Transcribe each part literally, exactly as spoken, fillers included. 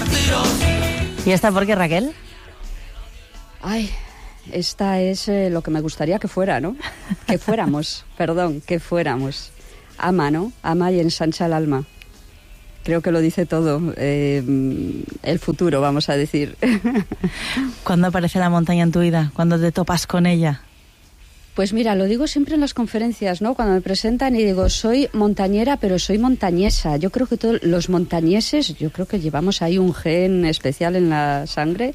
pegar tiros. ¿Y esta por qué, Raquel? Ay, esta es eh, lo que me gustaría que fuera, ¿no? Que fuéramos, perdón, que fuéramos. Ama, ¿no? Ama y ensancha el alma. Creo que lo dice todo. Eh, el futuro, vamos a decir. ¿Cuándo aparece la montaña en tu vida? ¿Cuándo te topas con ella? Pues mira, lo digo siempre en las conferencias, ¿no? Cuando me presentan y digo, soy montañera, pero soy montañesa. Yo creo que todos los montañeses, yo creo que llevamos ahí un gen especial en la sangre.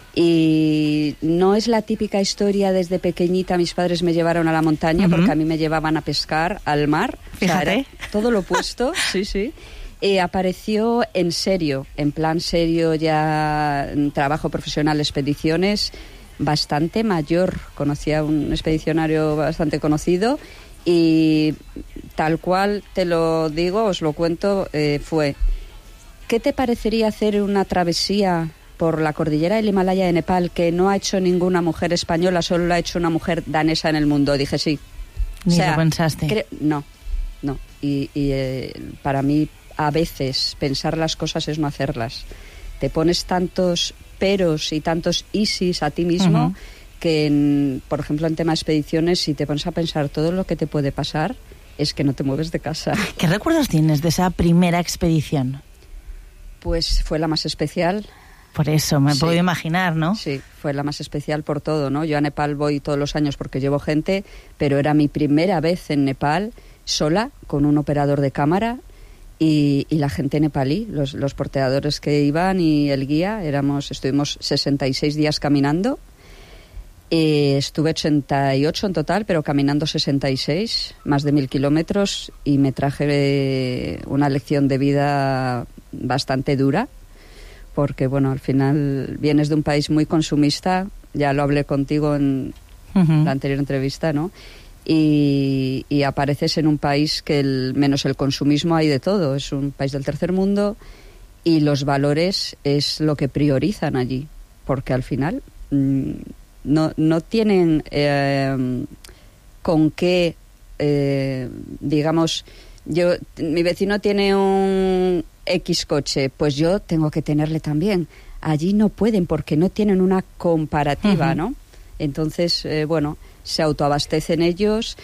Y no es la típica historia desde pequeñita, mis padres me llevaron a la montaña, uh-huh, porque a mí me llevaban a pescar al mar. Fíjate. O sea, era todo lo opuesto, sí, sí. Eh, apareció en serio, en plan serio, ya en trabajo profesional, expediciones, bastante mayor. Conocí a un expedicionario bastante conocido y tal cual te lo digo, os lo cuento, eh, fue: ¿qué te parecería hacer una travesía por la cordillera del Himalaya de Nepal que no ha hecho ninguna mujer española, solo lo ha hecho una mujer danesa en el mundo? Dije sí. Ni o sea, lo pensaste. Cre- no, no. Y, y eh, para mí, a veces, pensar las cosas es no hacerlas. Te pones tantos peros y tantos isis a ti mismo, uh-huh, que, en, por ejemplo, en tema de expediciones, si te pones a pensar todo lo que te puede pasar, es que no te mueves de casa. ¿Qué recuerdos tienes de esa primera expedición? Pues fue la más especial. Por eso, me sí. puedo imaginar, ¿no? Sí, fue la más especial por todo, ¿no? Yo a Nepal voy todos los años porque llevo gente, pero era mi primera vez en Nepal, sola, con un operador de cámara y, y la gente nepalí, los, los porteadores que iban y el guía, éramos, estuvimos sesenta y seis días caminando. Eh, estuve ochenta y ocho en total, pero caminando sesenta y seis, más de mil kilómetros, y me traje una lección de vida bastante dura, porque bueno, al final vienes de un país muy consumista, ya lo hablé contigo en uh-huh. la anterior entrevista, ¿no? Y, y apareces en un país que el, menos el consumismo hay de todo, es un país del tercer mundo y los valores es lo que priorizan allí, porque al final mmm, no, no tienen eh, con qué, eh, digamos, yo, mi vecino tiene un X coche, pues yo tengo que tenerle también. Allí no pueden porque no tienen una comparativa, uh-huh. ¿no? Entonces, eh, bueno, se autoabastecen ellos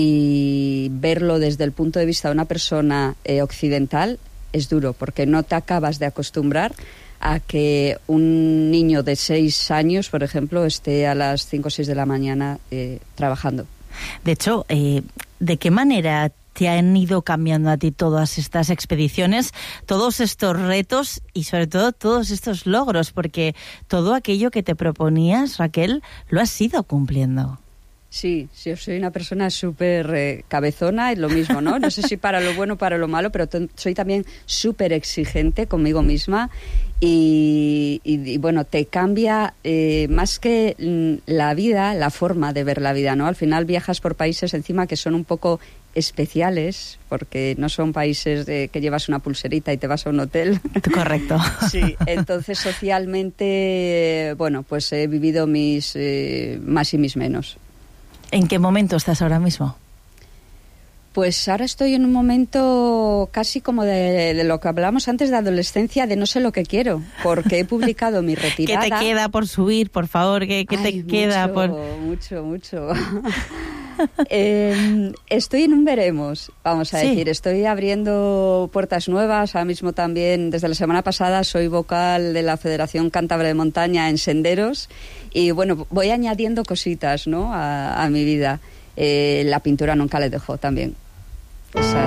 y verlo desde el punto de vista de una persona eh, occidental es duro porque no te acabas de acostumbrar a que un niño de seis años, por ejemplo, esté a las cinco o seis de la mañana eh, trabajando. De hecho, eh, ¿de qué manera te han ido cambiando a ti todas estas expediciones, todos estos retos y sobre todo todos estos logros? Porque todo aquello que te proponías, Raquel, lo has ido cumpliendo. Sí, sí, yo soy una persona súper eh, cabezona, es lo mismo, ¿no? No sé si para lo bueno o para lo malo, pero t- soy también súper exigente conmigo misma y, y, y bueno, te cambia eh, más que mm, la vida, la forma de ver la vida, ¿no? Al final viajas por países encima que son un poco especiales, porque no son países de que llevas una pulserita y te vas a un hotel. Correcto. Sí, entonces socialmente, bueno, pues he vivido mis eh, más y mis menos. ¿En qué momento estás ahora mismo? Pues ahora estoy en un momento casi como de, de lo que hablábamos antes de adolescencia, de no sé lo que quiero, porque he publicado mi retirada. ¿Qué te queda por subir, por favor? ¿Qué, qué Ay, te queda mucho, por...? Mucho, mucho, eh, estoy en un veremos, vamos a sí. decir. Estoy abriendo puertas nuevas. Ahora mismo también, desde la semana pasada, soy vocal de la Federación Cántabra de Montaña en senderos. Y bueno, voy añadiendo cositas, ¿no?, a, a mi vida. Eh, la pintura nunca le dejo también. Esa